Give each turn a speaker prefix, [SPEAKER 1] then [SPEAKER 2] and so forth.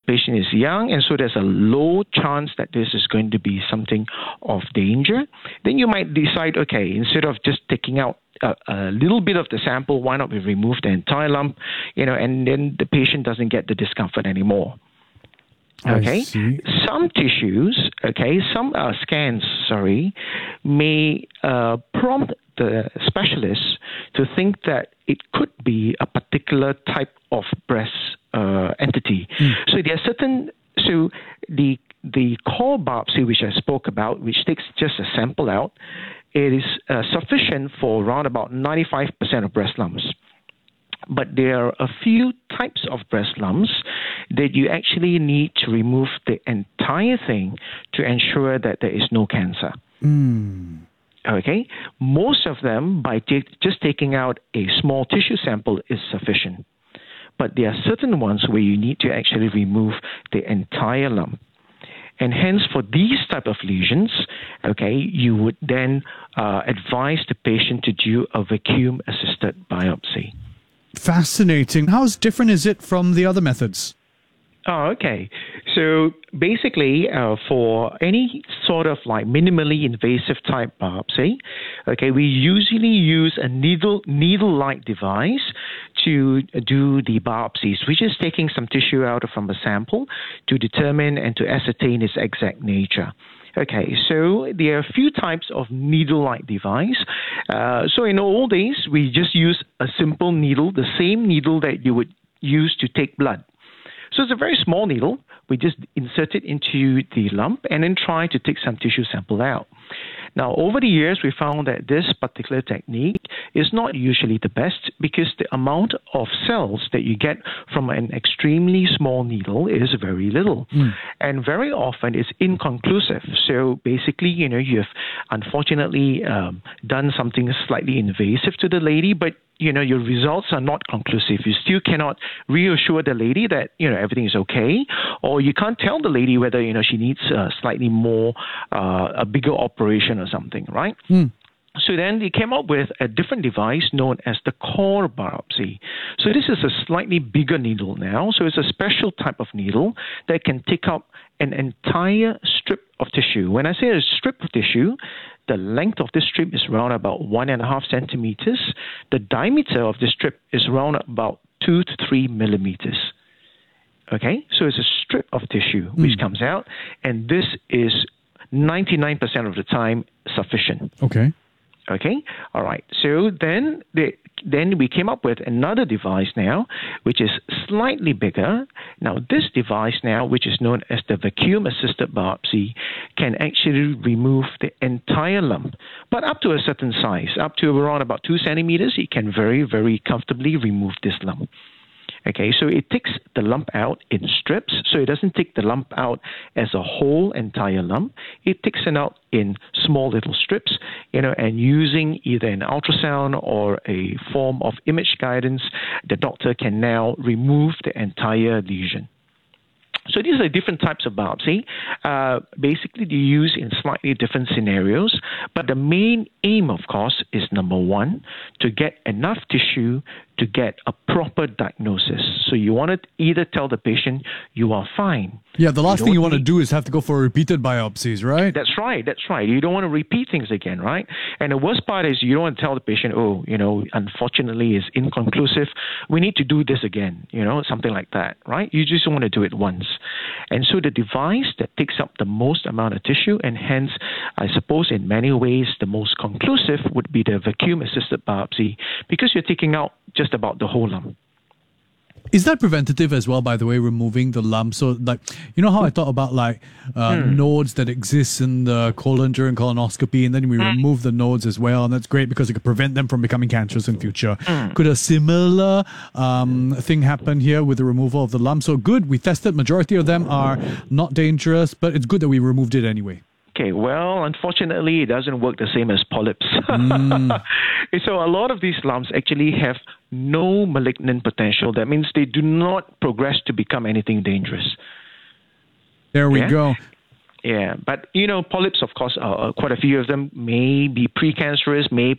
[SPEAKER 1] patient is young, and so there's a low chance that this is going to be something of danger, then you might decide, okay, instead of just taking out a little bit of the sample, why not we remove the entire lump, and then the patient doesn't get the discomfort anymore. Okay, some tissues, some scans, may prompt the specialist to think that it could be a particular type of breast entity. So there are the core biopsy, which I spoke about, which takes just a sample out, it is sufficient for around about 95% of breast lumps. But there are a few types of breast lumps that you actually need to remove the entire thing to ensure that there is no cancer. Okay? Most of them, by just taking out a small tissue sample, is sufficient. But there are certain ones where you need to actually remove the entire lump. And hence, for these type of lesions, you would then advise the patient to do a vacuum-assisted biopsy.
[SPEAKER 2] Fascinating. How different is it from the other methods?
[SPEAKER 1] Oh, okay. So basically, for any sort of like minimally invasive type biopsy, we usually use a needle-like device to do the biopsies, which is taking some tissue out from a sample to determine and to ascertain its exact nature. Okay, so there are a few types of needle-like device. So in old days, we just use a simple needle, the same needle that you would use to take blood. So it's a very small needle. We just insert it into the lump and then try to take some tissue sample out. Now, over the years, we found that this particular technique is not usually the best because the amount of cells that you get from an extremely small needle is very little. And very often it's inconclusive. So basically, you've unfortunately done something slightly invasive to the lady, but your results are not conclusive. You still cannot reassure the lady that, everything is okay, or you can't tell the lady whether, she needs slightly more, a bigger operation or something, right? So then they came up with a different device known as the core biopsy. So this is a slightly bigger needle now. So it's a special type of needle that can take up an entire strip of tissue. When I say a strip of tissue, the length of this strip is around about 1.5 centimeters. The diameter of the strip is around about 2 to 3 millimeters. Okay, so it's a strip of tissue which comes out, and this is 99% of the time sufficient.
[SPEAKER 2] Okay, all right. So then we came up with another device now, which is slightly bigger. Now, this device now, which is known as the vacuum-assisted biopsy, can actually remove the entire lump, but up to a certain size, up to around about 2 centimeters, it can very, very comfortably remove this lump. Okay, so it takes the lump out in strips, so it doesn't take the lump out as a whole entire lump. It takes it out in small little strips, and using either an ultrasound or a form of image guidance, the doctor can now remove the entire lesion. So these are different types of biopsy. Basically, they use in slightly different scenarios, but the main aim, of course, is number one, to get enough tissue to get a proper diagnosis. So you want to either tell the patient you are fine. Yeah, the last thing you want to do is have to go for repeated biopsies, right?
[SPEAKER 1] That's right. You don't want to repeat things again, right? And the worst part is you don't want to tell the patient, unfortunately it's inconclusive. We need to do this again, something like that, right? You just want to do it once. And so the device that takes up the most amount of tissue, and hence, I suppose in many ways, the most conclusive would be the vacuum-assisted biopsy, because you're taking out just about the whole lump.
[SPEAKER 2] Is that preventative as well, by the way, removing the lump? So, how I thought about nodes that exist in the colon during colonoscopy, and then we remove the nodes as well, and that's great because it could prevent them from becoming cancerous in future. Could a similar thing happen here with the removal of the lump? So good, we tested, majority of them are not dangerous, but it's good that we removed it anyway.
[SPEAKER 1] Okay, well, unfortunately, it doesn't work the same as polyps. So a lot of these lumps actually have no malignant potential. That means they do not progress to become anything dangerous.
[SPEAKER 2] There we go.
[SPEAKER 1] Yeah, but polyps, of course, quite a few of them may be precancerous, may